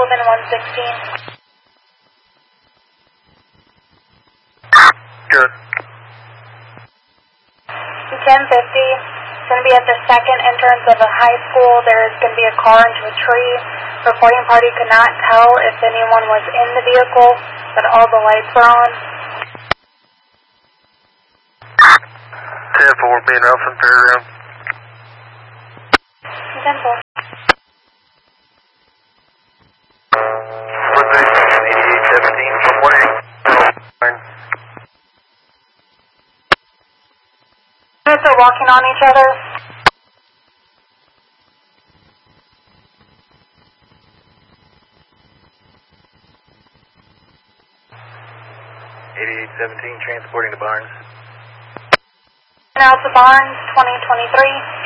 Sullivan 116. Good. 1050. It's going to be at the second entrance of a high school. There's going to be a car into a tree. Reporting party could not tell if anyone was in the vehicle, but all the lights were on. 10-4, being Nelson, Fairground. 10-4. Location 8817 from 180. Units are walking on each other. transporting to Barnes. Now to Barnes 2023.